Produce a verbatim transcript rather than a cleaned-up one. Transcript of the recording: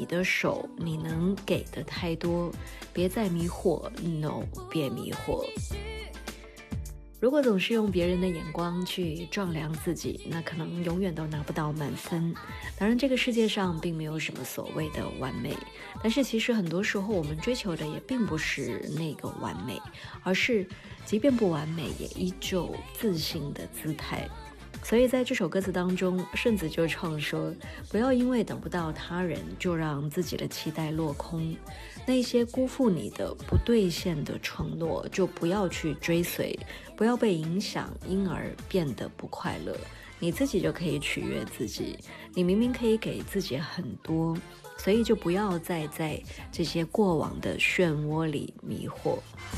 你的手，你能给的太多，别再迷惑 ，no， 别迷惑。如果总是用别人的眼光去丈量自己，那可能永远都拿不到满分。当然，这个世界上并没有什么所谓的完美，但是其实很多时候我们追求的也并不是那个完美，而是即便不完美，也依旧自信的姿态。所以在这首歌词当中，顺子就唱说，不要因为等不到他人就让自己的期待落空，那些辜负你的不兑现的承诺就不要去追随，不要被影响因而变得不快乐，你自己就可以取悦自己，你明明可以给自己很多，所以就不要再在这些过往的漩涡里迷惑。